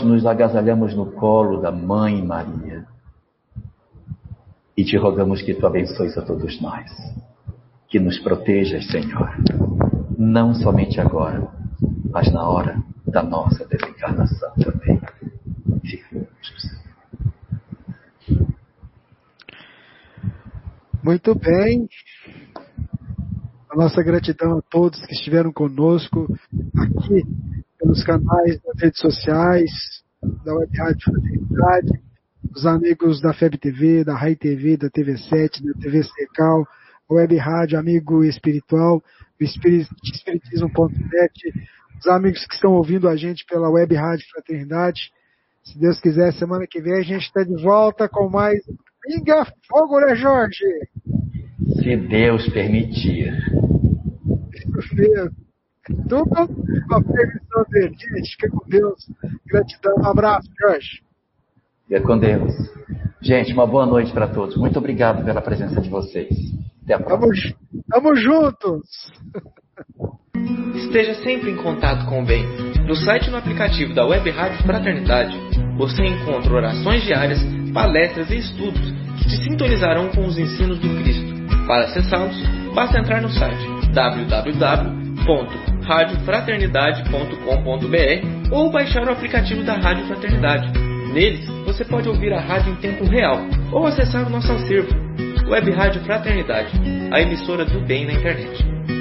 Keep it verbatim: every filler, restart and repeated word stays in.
nos agasalhamos no colo da Mãe Maria e te rogamos que tu abençoes a todos nós, que nos protejas, Senhor, não somente agora, mas na hora da nossa desencarnação também. Fica conosco, Senhor. Muito bem. A nossa gratidão a todos que estiveram conosco aqui pelos canais das redes sociais, da Web Rádio Fraternidade, os amigos da F E B T V, da Rai T V, da T V sete, da T V Secal, a Web Rádio Amigo Espiritual, o Espiritismo ponto net, os amigos que estão ouvindo a gente pela Web Rádio Fraternidade. Se Deus quiser, semana que vem a gente está de volta com mais Pinga Fogo, né, Jorge? Se Deus permitir. Tudo com a permissão dele. Gente, fica com Deus. Gratidão. Um abraço, Jorge. Fica com Deus. Gente, uma boa noite para todos. Muito obrigado pela presença de vocês. Até a próxima. Tamo, tamo juntos. Esteja sempre em contato com o bem. No site e no aplicativo da Web Rádio Fraternidade, você encontra orações diárias, palestras e estudos que te sintonizarão com os ensinos do Cristo. Para acessá-los, basta entrar no site w w w ponto rádio fraternidade ponto com ponto b r ou baixar o aplicativo da Rádio Fraternidade. Neles, você pode ouvir a rádio em tempo real ou acessar o nosso acervo, Web Rádio Fraternidade, a emissora do bem na internet.